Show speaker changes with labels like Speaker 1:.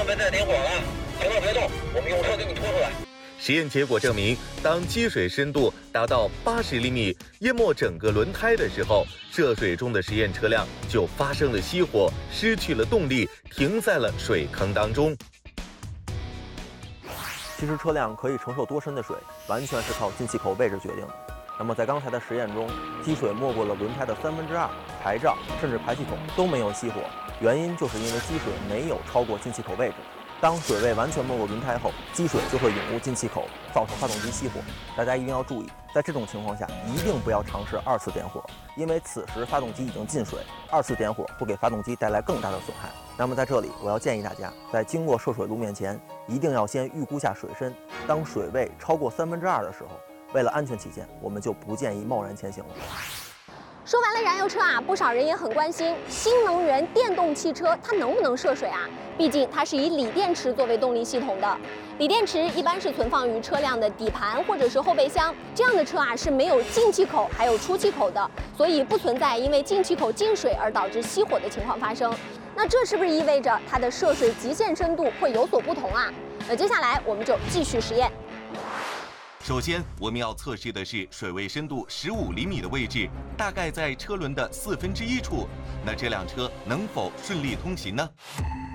Speaker 1: 门在点火了，行了，别动，我们用车给你拖出来。
Speaker 2: 实验结果证明，当积水深度达到80厘米，淹没整个轮胎的时候，涉水中的实验车辆就发生了熄火，失去了动力，停在了水坑当中。
Speaker 3: 其实车辆可以承受多深的水，完全是靠进气口位置决定的。那么在刚才的实验中，积水没过了轮胎的2/3，牌照甚至排气筒都没有熄火，原因就是因为积水没有超过进气口位置。当水位完全没过轮胎后，积水就会涌入进气口，造成发动机熄火。大家一定要注意，在这种情况下，一定不要尝试2次点火，因为此时发动机已经进水，2次点火会给发动机带来更大的损害。那么在这里，我要建议大家，在经过涉水路面前，一定要先预估下水深。当水位超过2/3的时候，为了安全起见，我们就不建议贸然前行了。
Speaker 4: 说完了燃油车啊，不少人也很关心新能源电动汽车它能不能涉水啊？毕竟它是以锂电池作为动力系统的，锂电池一般是存放于车辆的底盘或者是后备箱，这样的车啊是没有进气口还有出气口的，所以不存在因为进气口进水而导致熄火的情况发生。那这是不是意味着它的涉水极限深度会有所不同啊？那接下来我们就继续实验。
Speaker 2: 首先，我们要测试的是水位深度15厘米的位置，大概在车轮的1/4处。那这辆车能否顺利通行呢？